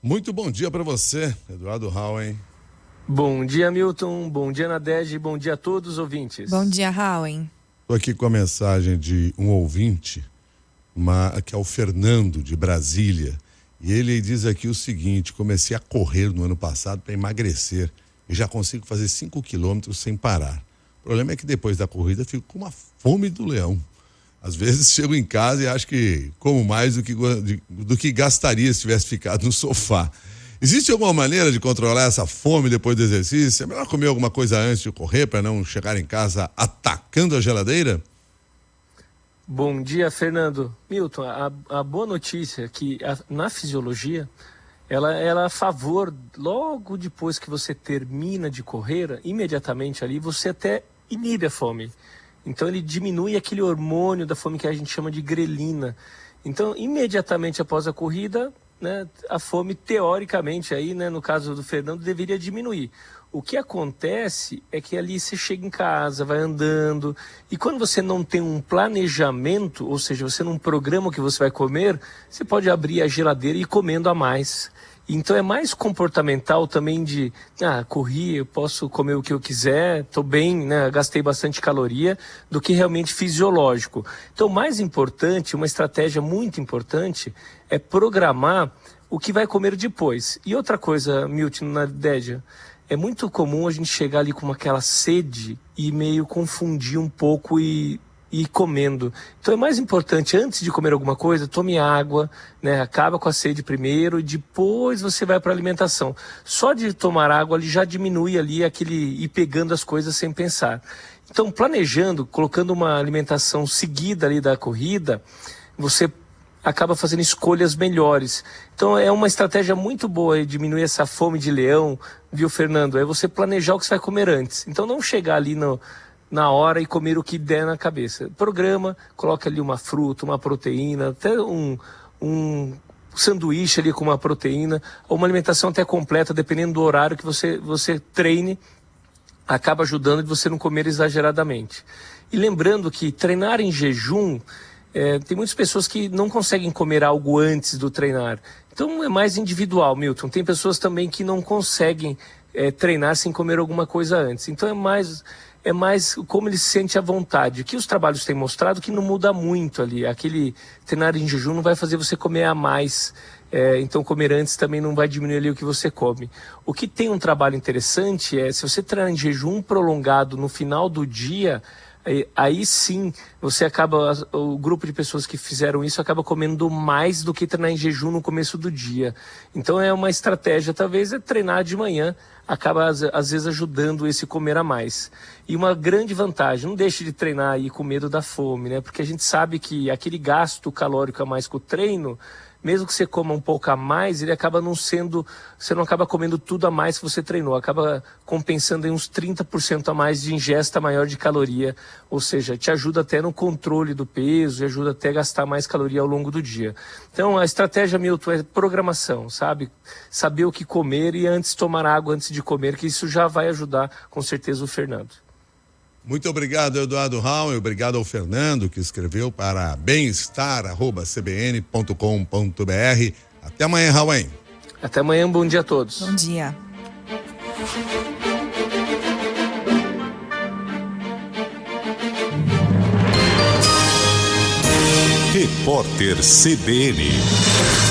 Muito bom dia para você, Eduardo Hauen. Bom dia, Milton. Bom dia, Nadege. Bom dia a todos os ouvintes. Bom dia, Hauen. Estou aqui com a mensagem de um ouvinte, que é o Fernando, de Brasília. E ele diz aqui o seguinte: comecei a correr no ano passado para emagrecer e já consigo fazer 5 quilômetros sem parar. O problema é que depois da corrida fico com uma fome do leão. Às vezes chego em casa e acho que como mais do que gastaria se tivesse ficado no sofá. Existe alguma maneira de controlar essa fome depois do exercício? É melhor comer alguma coisa antes de correr para não chegar em casa atacando a geladeira? Bom dia, Fernando. Milton, a boa notícia é que na fisiologia, ela é a favor, logo depois que você termina de correr, imediatamente ali, você até inibe a fome. Então ele diminui aquele hormônio da fome que a gente chama de grelina. Então, imediatamente após a corrida, né, a fome, teoricamente, aí, né, no caso do Fernando, deveria diminuir. O que acontece é que ali você chega em casa, vai andando, e quando você não tem um planejamento, ou seja, você não programa o que você vai comer, você pode abrir a geladeira e ir comendo a mais. Então é mais comportamental também de, corri, eu posso comer o que eu quiser, estou bem, né, gastei bastante caloria, do que realmente fisiológico. Então o mais importante, uma estratégia muito importante, é programar o que vai comer depois. E outra coisa, Milton, na Dédia, é muito comum a gente chegar ali com aquela sede e meio confundir um pouco e ir comendo. Então é mais importante, antes de comer alguma coisa, tome água, né? Acaba com a sede primeiro e depois você vai para a alimentação. Só de tomar água ele já diminui ali aquele ir pegando as coisas sem pensar. Então, planejando, colocando uma alimentação seguida ali da corrida, você acaba fazendo escolhas melhores. Então é uma estratégia muito boa diminuir essa fome de leão, viu, Fernando? É você planejar o que você vai comer antes. Então não chegar ali na hora e comer o que der na cabeça. Programa, coloca ali uma fruta, uma proteína, até um sanduíche ali com uma proteína, ou uma alimentação até completa, dependendo do horário que você treine, acaba ajudando de você não comer exageradamente. E lembrando que treinar em jejum, tem muitas pessoas que não conseguem comer algo antes do treinar. Então é mais individual, Milton. Tem pessoas também que não conseguem treinar sem comer alguma coisa antes. Então é mais como ele se sente à vontade. Que os trabalhos têm mostrado que não muda muito ali. Aquele treinar em jejum não vai fazer você comer a mais. Então comer antes também não vai diminuir ali o que você come. O que tem um trabalho interessante é, se você treinar em jejum prolongado no final do dia, aí sim você acaba, o grupo de pessoas que fizeram isso acaba comendo mais do que treinar em jejum no começo do dia. Então é uma estratégia, talvez, treinar de manhã, acaba às vezes ajudando esse comer a mais. E uma grande vantagem, não deixe de treinar aí com medo da fome, né? Porque a gente sabe que aquele gasto calórico a mais com o treino, mesmo que você coma um pouco a mais, ele acaba não sendo, você não acaba comendo tudo a mais que você treinou, acaba compensando em uns 30% a mais de ingesta maior de caloria, ou seja, te ajuda até no controle do peso e ajuda até a gastar mais caloria ao longo do dia. Então a estratégia, Milton, é programação, sabe? Saber o que comer e antes tomar água antes de comer, que isso já vai ajudar com certeza o Fernando. Muito obrigado, Eduardo Hauen. Obrigado ao Fernando, que escreveu para bemestar@cbn.com.br. Até amanhã, Hauen. Até amanhã, bom dia a todos. Bom dia. Repórter CBN.